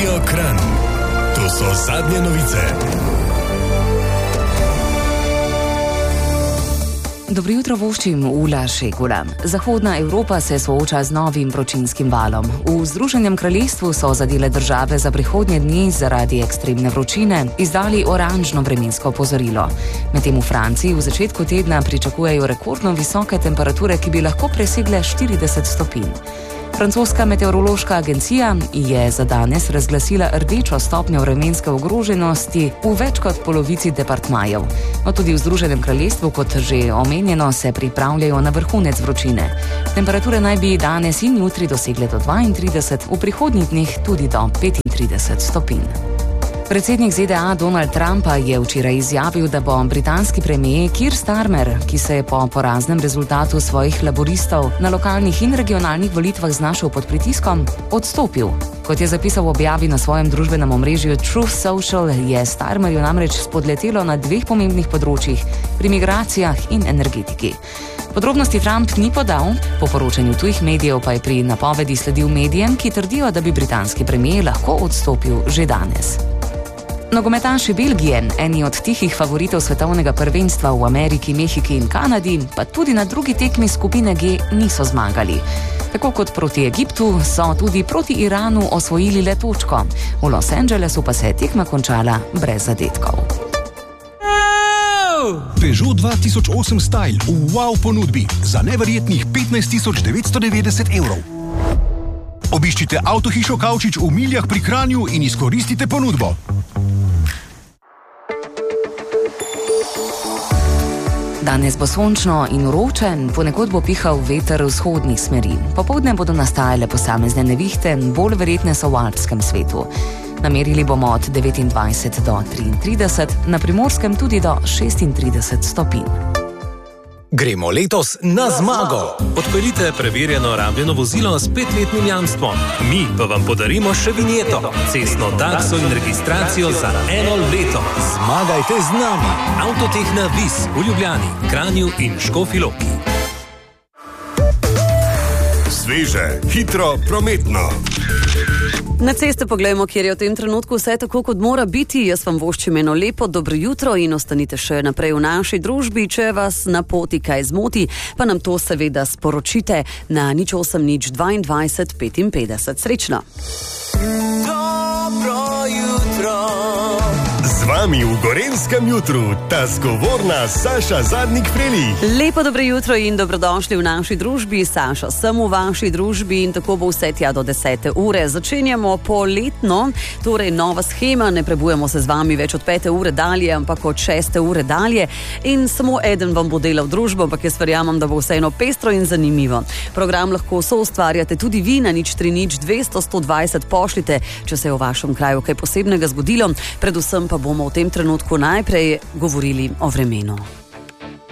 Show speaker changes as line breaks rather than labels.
Radio Kranj. To so zadnje novice.
Dobro jutro voščim Ula Šegula. Zahodna Evropa se sooča z novim vročinskim valom. V Združenem kraljestvu so zadele države za prihodnje dni zaradi ekstremne vročine izdali oranžno vremensko opozorilo. Medtem v Franciji v začetku tedna pričakujejo rekordno visoke temperature, ki bi lahko presegle 40 stopinj. Francoska meteorološka agencija je za danes razglasila rdečo stopnjo vremenske ogroženosti v več kot polovici departmajev. No, tudi v Združenem kraljestvu, kot že omenjeno, se pripravljajo na vrhunec vročine. Temperature naj bi danes in jutri dosegle do 32, v prihodnjih dneh tudi do 35 stopinj. Predsednik ZDA Donald Trump je včeraj izjavil, da bo britanski premier Keir Starmer, ki se je po poraznem rezultatu svojih laboristov na lokalnih in regionalnih volitvah znašel pod pritiskom, odstopil. Kot je zapisal v objavi na svojem družbenem omrežju Truth Social, je Starmerju namreč spodletelo na dveh pomembnih področjih, pri migracijah in energetiki. Podrobnosti Trump ni podal, po poročanju tujih medijev pa je pri napovedi sledil medijem, ki trdijo, da bi britanski premier lahko odstopil že danes. Nogometaši Belgije, eni od tihih favoritov svetovnega prvenstva v Ameriki, Mehiki in Kanadi, pa tudi na drugi tekmi skupine G niso zmagali. Tako kot proti Egiptu, so tudi proti Iranu osvojili le točko. V Los Angelesu pa se je tekma končala brez zadetkov.
Peugeot 2008 Style v wow ponudbi za neverjetnih 15.990 evrov. Obiščite avtohišo Kavčič v Miljah pri Kranju in izkoristite ponudbo.
Danes bo sončno in vroče, ponekod bo pihal veter vzhodnih smeri. Popoldne bodo nastajale posamezne nevihte, bolj verjetne so v alpskem svetu. Namerili bomo od 29 do 33, na Primorskem tudi do 36 stopinj.
Gremo letos na zmago.
Odpeljite preverjeno rabljeno vozilo s 5-letnim jamstvom. Mi pa vam podarimo še vinjeto, cestno takso in registracijo za 1 leto.
Zmagajte z nami.
Avtotehna Vis v Ljubljani, Kranju in Škofji Loki.
Sveže, hitro, prometno.
Na ceste poglejmo, kjer je v tem trenutku vse tako, kot mora biti. Jaz vam voščim eno lepo dobro jutro in ostanite še naprej v naši družbi. Če vas na poti kaj zmoti, pa nam to seveda sporočite na 08 22 55. Srečno!
Dobro jutro. Z vami v Gorenjskem jutru ta zgovorna Saša Zadnik-Frelih.
Lepo dobro jutro in dobrodošli v naši družbi. Saša, sem v vaši družbi in tako bo vse tja do 10. ure. Začenjamo poletno, torej nova shema, ne prebujemo se z vami več od 5. ure dalje, ampak od 6. ure dalje in samo eden vam bo delal družbo, ampak jaz verjamem, da bo vseeno pestro in zanimivo. Program lahko soustvarjate tudi vi na 030 200 120 pošljite, če se je v vašem kraju kaj posebnega zgodilo, predvsem pa bomo v tem trenutku najprej govorili o vremenu.